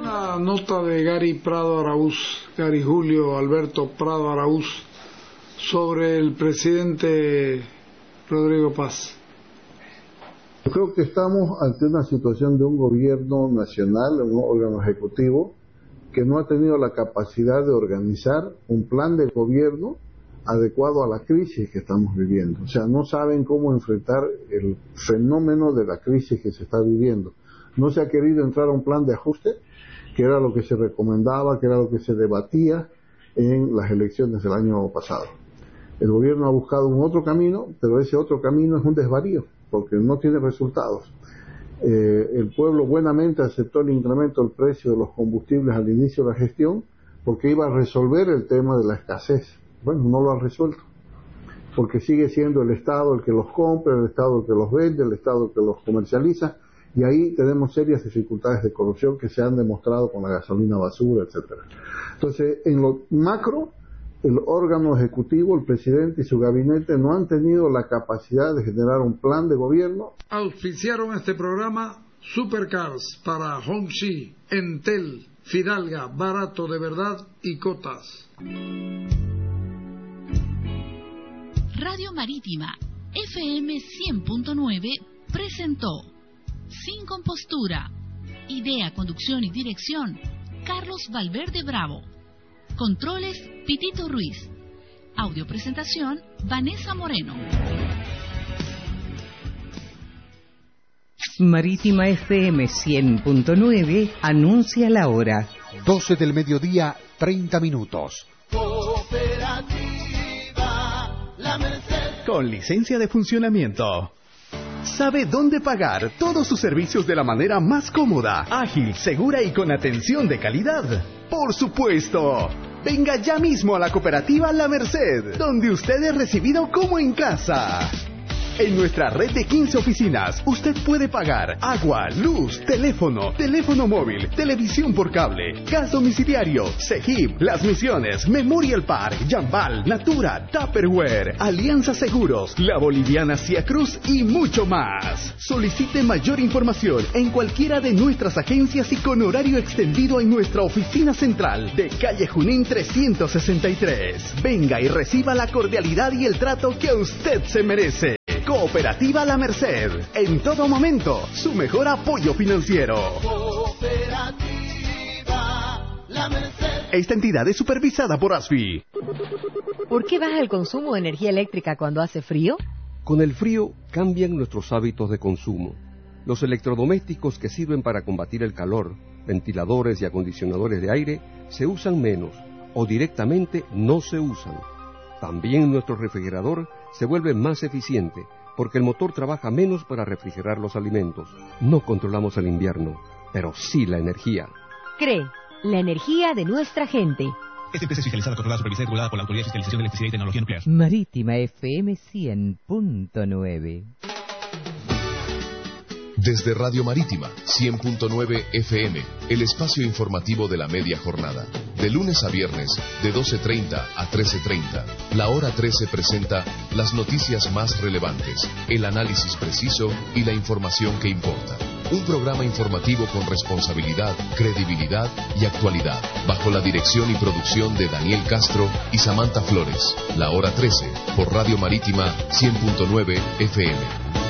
Una nota de Gary Julio Alberto Prado Araúz, sobre el presidente Rodrigo Paz. Yo creo que estamos ante una situación de un gobierno nacional, un órgano ejecutivo, que no ha tenido la capacidad de organizar un plan de gobierno adecuado a la crisis que estamos viviendo. O sea, no saben cómo enfrentar el fenómeno de la crisis que se está viviendo. No se ha querido entrar a un plan de ajuste, que era lo que se recomendaba, que era lo que se debatía en las elecciones del año pasado. El gobierno ha buscado un otro camino, pero ese otro camino es un desvarío, porque no tiene resultados. El pueblo buenamente aceptó el incremento del precio de los combustibles al inicio de la gestión, porque iba a resolver el tema de la escasez. Bueno, no lo ha resuelto, porque sigue siendo el Estado el que los compra, el Estado el que los vende, el Estado el que los comercializa, y ahí tenemos serias dificultades de corrupción que se han demostrado con la gasolina basura, etcétera. Entonces, en lo macro, el órgano ejecutivo, el presidente y su gabinete no han tenido la capacidad de generar un plan de gobierno. Auspiciaron este programa Supercars para Hongxi, Entel, Fidalga, Barato de Verdad y Cotas. Radio Marítima FM 100.9 presentó Sin Compostura. Idea, conducción y dirección Carlos Valverde Bravo. Controles Pitito Ruiz. Audio presentación Vanessa Moreno. Marítima FM 100.9 anuncia la hora. 12 del mediodía, 30 minutos. La Merced. Con licencia de funcionamiento. Sabe dónde pagar todos sus servicios de la manera más cómoda, ágil, segura y con atención de calidad. ¡Por supuesto! Venga ya mismo a la cooperativa La Merced, donde usted es recibido como en casa. En nuestra red de 15 oficinas, usted puede pagar agua, luz, teléfono móvil, televisión por cable, gas domiciliario, CEGIP, Las Misiones, Memorial Park, Jambal, Natura, Tupperware, Alianza Seguros, La Boliviana Cia Cruz y mucho más. Solicite mayor información en cualquiera de nuestras agencias y con horario extendido en nuestra oficina central de calle Junín 363. Venga y reciba la cordialidad y el trato que usted se merece. Cooperativa La Merced, en todo momento, su mejor apoyo financiero. Cooperativa La Merced. Esta entidad es supervisada por ASFI. ¿Por qué baja el consumo de energía eléctrica cuando hace frío? Con el frío cambian nuestros hábitos de consumo. Los electrodomésticos que sirven para combatir el calor, ventiladores y acondicionadores de aire, se usan menos o directamente no se usan. También nuestro refrigerador se vuelve más eficiente, porque el motor trabaja menos para refrigerar los alimentos. No controlamos el invierno, pero sí la energía. CRE, la energía de nuestra gente. Esta empresa es fiscalizada, controlada, supervisada y regulada por la Autoridad de Fiscalización de Electricidad y Tecnología Nuclear. Marítima FM 100.9. Desde Radio Marítima 100.9 FM, el espacio informativo de la media jornada. De lunes a viernes, de 12:30 a 13:30, la hora 13 presenta las noticias más relevantes, el análisis preciso y la información que importa. Un programa informativo con responsabilidad, credibilidad y actualidad, bajo la dirección y producción de Daniel Castro y Samantha Flores. La hora 13, por Radio Marítima 100.9 FM.